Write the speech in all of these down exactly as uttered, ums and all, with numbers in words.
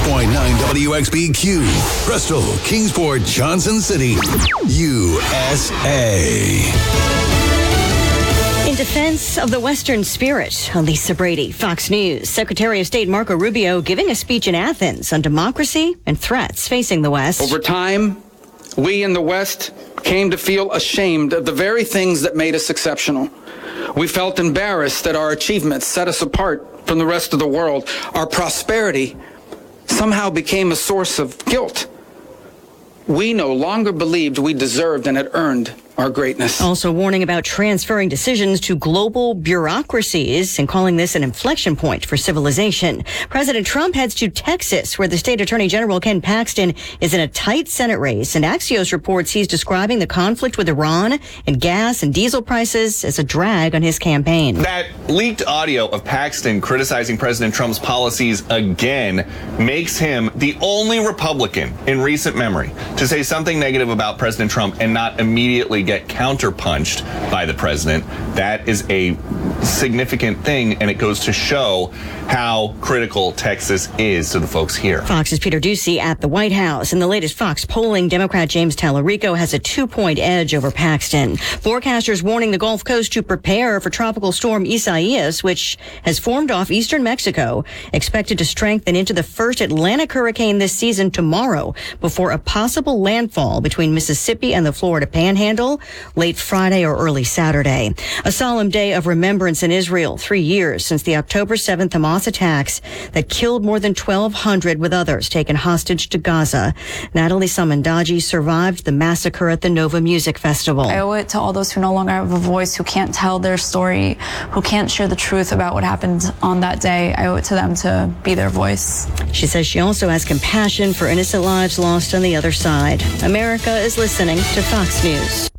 point nine W X B Q, Bristol, Kingsport, Johnson City, U S A. In defense of the Western spirit, Lisa Brady, Fox News. Secretary of State Marco Rubio giving a speech in Athens on democracy and threats facing the West. Over time, we in the West came to feel ashamed of the very things that made us exceptional. We felt embarrassed that our achievements set us apart from the rest of the world. Our prosperity somehow became a source of guilt. We no longer believed we deserved and had earned our greatness. Also warning about transferring decisions to global bureaucracies and calling this an inflection point for civilization. President Trump heads to Texas, where the state attorney general Ken Paxton is in a tight Senate race. And Axios reports he's describing the conflict with Iran and gas and diesel prices as a drag on his campaign. That leaked audio of Paxton criticizing President Trump's policies again makes him the only Republican in recent memory to say something negative about President Trump and not immediately get counterpunched by the president. That is a significant thing, and it goes to show how critical Texas is to the folks here. Fox's Peter Doocy at the White House. In the latest Fox polling, Democrat James Tallarico has a two-point edge over Paxton. Forecasters warning the Gulf Coast to prepare for tropical storm Isaias, which has formed off eastern Mexico, expected to strengthen into the first Atlantic hurricane this season tomorrow before a possible landfall between Mississippi and the Florida Panhandle late Friday or early Saturday. A solemn day of remembrance in Israel, three years since the October seventh Hamas attacks that killed more than twelve hundred with others taken hostage to Gaza. Natalie Samandaji survived the massacre at the Nova Music Festival. I owe it to all those who no longer have a voice, who can't tell their story, who can't share the truth about what happened on that day. I owe it to them to be their voice. She says she also has compassion for innocent lives lost on the other side. America is listening to Fox News.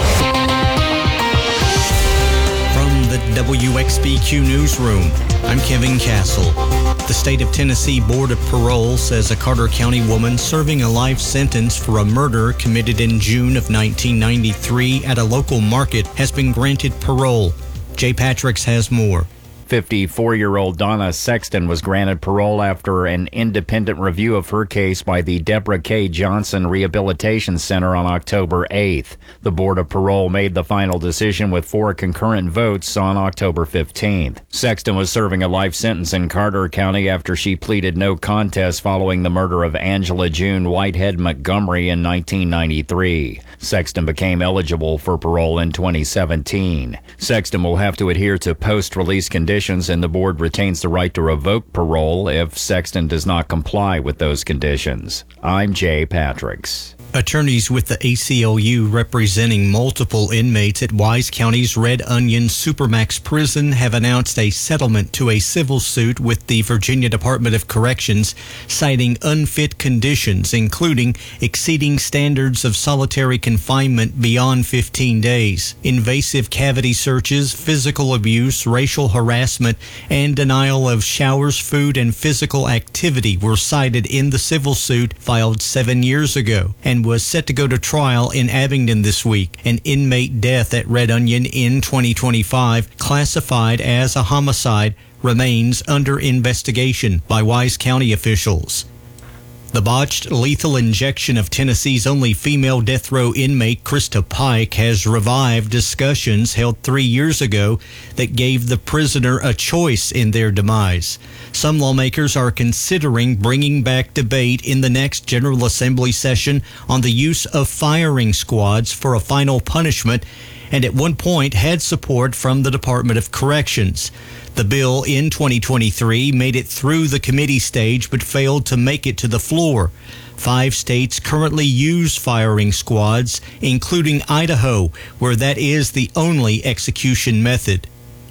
The W X B Q Newsroom. I'm Kevin Castle. The state of Tennessee Board of Parole says a Carter County woman serving a life sentence for a murder committed in June of nineteen ninety-three at a local market has been granted parole. Jay Patricks has more. fifty-four-year-old Donna Sexton was granted parole after an independent review of her case by the Deborah K. Johnson Rehabilitation Center on October eighth. The Board of Parole made the final decision with four concurrent votes on October fifteenth. Sexton was serving a life sentence in Carter County after she pleaded no contest following the murder of Angela June Whitehead Montgomery in nineteen ninety-three. Sexton became eligible for parole in twenty seventeen. Sexton will have to adhere to post-release conditions, and the board retains the right to revoke parole if Sexton does not comply with those conditions. I'm Jay Patricks. Attorneys with the A C L U representing multiple inmates at Wise County's Red Onion Supermax Prison have announced a settlement to a civil suit with the Virginia Department of Corrections, citing unfit conditions, including exceeding standards of solitary confinement beyond fifteen days, invasive cavity searches, physical abuse, racial harassment, and denial of showers, food, and physical activity were cited in the civil suit filed seven years ago and was set to go to trial in Abingdon this week. An inmate death at Red Onion in twenty twenty-five, classified as a homicide, remains under investigation by Wise County officials. The botched lethal injection of Tennessee's only female death row inmate, Krista Pike, has revived discussions held three years ago that gave the prisoner a choice in their demise. Some lawmakers are considering bringing back debate in the next General Assembly session on the use of firing squads for a final punishment, and at one point had support from the Department of Corrections. The bill in twenty twenty-three made it through the committee stage but failed to make it to the floor. Five states currently use firing squads, including Idaho, where that is the only execution method.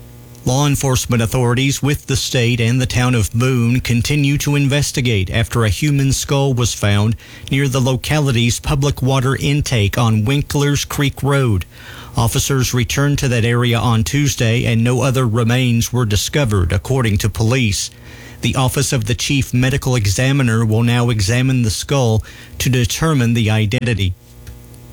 Law enforcement authorities with the state and the town of Boone continue to investigate after a human skull was found near the locality's public water intake on Winkler's Creek Road. Officers returned to that area on Tuesday and no other remains were discovered, according to police. The Office of the Chief Medical Examiner will now examine the skull to determine the identity.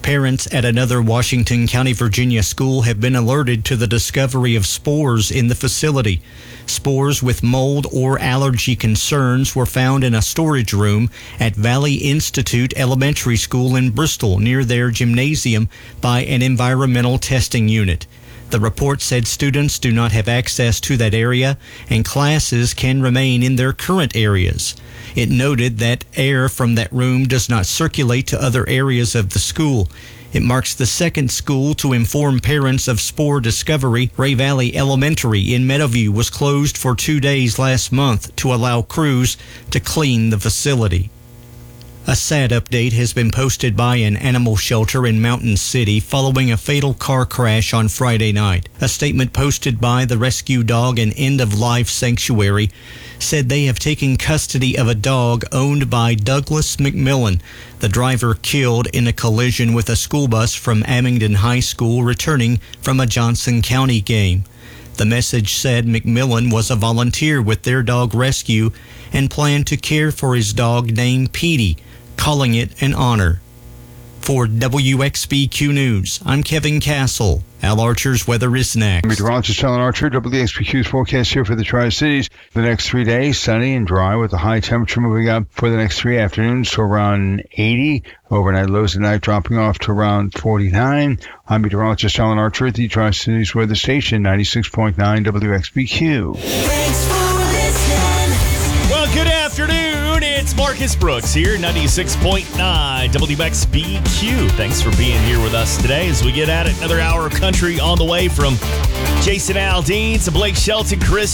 Parents at another Washington County, Virginia school have been alerted to the discovery of spores in the facility. Spores with mold or allergy concerns were found in a storage room at Valley Institute Elementary School in Bristol near their gymnasium by an environmental testing unit. The report said students do not have access to that area and classes can remain in their current areas. It noted that air from that room does not circulate to other areas of the school. It marks the second school to inform parents of spore discovery. Ray Valley Elementary in Meadowview was closed for two days last month to allow crews to clean the facility. A sad update has been posted by an animal shelter in Mountain City following a fatal car crash on Friday night. A statement posted by the Rescue Dog and End-of-Life Sanctuary said they have taken custody of a dog owned by Douglas McMillan, the driver killed in a collision with a school bus from Abingdon High School returning from a Johnson County game. The message said McMillan was a volunteer with their dog rescue and planned to care for his dog named Petey, calling it an honor. For W X B Q News, I'm Kevin Castle. Al Archer's weather is next. Meteorologist Alan Archer, W X B Q's forecast here for the Tri-Cities. The next three days, sunny and dry with a high temperature moving up for the next three afternoons to around eighty. Overnight lows at night dropping off to around forty-nine. I'm meteorologist Alan Archer at the Tri-Cities weather station, ninety-six point nine W X B Q. Thanks for listening. Well, good afternoon. It's Marcus Brooks here, ninety-six point nine W X B Q. Thanks for being here with us today as we get at it. Another hour of country on the way from Jason Aldean to Blake Shelton, Chris